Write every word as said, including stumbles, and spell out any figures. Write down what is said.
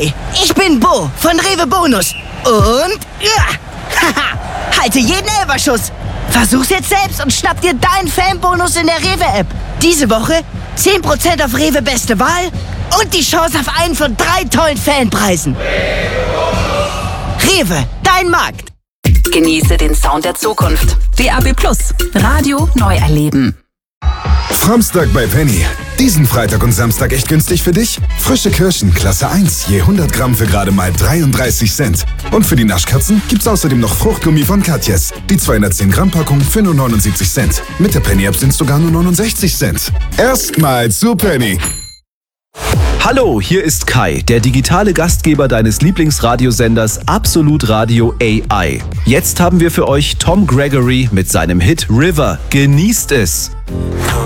Hi, ich bin Bo von Rewe Bonus. Und... Ja, haha, halte jeden Elferschuss. Versuch's jetzt selbst und schnapp dir deinen Fanbonus in der Rewe-App. Diese Woche zehn Prozent auf Rewe Beste Wahl und die Chance auf einen von drei tollen Fanpreisen. Rewe, dein Markt. Genieße den Sound der Zukunft. D A B Plus, Radio neu erleben. Framstag bei Penny. Diesen Freitag und Samstag echt günstig für dich? Frische Kirschen, Klasse eins, je hundert Gramm für gerade mal dreiunddreißig Cent. Und für die Naschkatzen gibt's außerdem noch Fruchtgummi von Katjes. Die zweihundertzehn Gramm Packung für nur neunundsiebzig Cent. Mit der Penny-App sind's sogar nur neunundsechzig Cent. Erstmal zu Penny. Hallo, hier ist Kai, der digitale Gastgeber deines Lieblingsradiosenders Absolut Radio A I. Jetzt haben wir für euch Tom Gregory mit seinem Hit River. Genießt es!